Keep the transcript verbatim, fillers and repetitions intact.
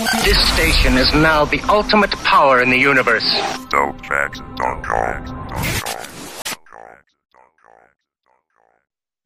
This station is now the ultimate power in the universe. Dope facts dot com.